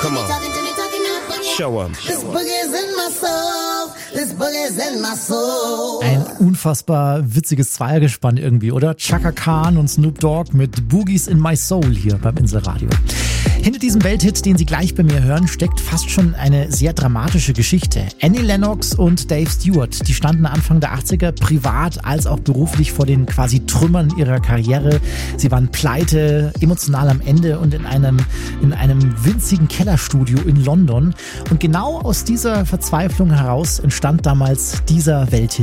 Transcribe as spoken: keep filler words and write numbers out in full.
Come on. Show 'em. This boogie's in my soul. This boogie's in my soul. Ein unfassbar witziges Zweiergespann irgendwie, oder? Chaka Khan und Snoop Dogg mit Boogies in My Soul hier beim Inselradio. Hinter diesem Welthit, den Sie gleich bei mir hören, steckt fast schon eine sehr dramatische Geschichte. Annie Lennox und Dave Stewart, die standen Anfang der achtziger privat als auch beruflich vor den quasi Trümmern ihrer Karriere. Sie waren pleite, emotional am Ende und in einem, in einem winzigen Kellerstudio in London. Und genau aus dieser Verzweiflung heraus entstand damals dieser Welthit.